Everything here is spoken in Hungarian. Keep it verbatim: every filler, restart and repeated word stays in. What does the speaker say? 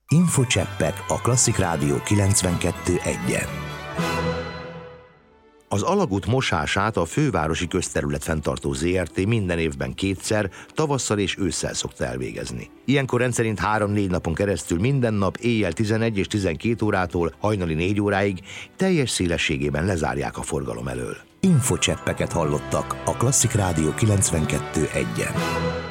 Infocseppek a Klasszik Rádió kilencvenkettő egyen. Az alagút mosását a Fővárosi Közterület Fenntartó zé er té minden évben kétszer, tavasszal és ősszel szokta elvégezni. Ilyenkor rendszerint három-négy napon keresztül minden nap éjjel tizenegy és tizenkét órától hajnali négy óráig teljes szélességében lezárják a forgalom elől. Infocseppeket hallottak a Klasszik Rádió kilencvenkettő egyen.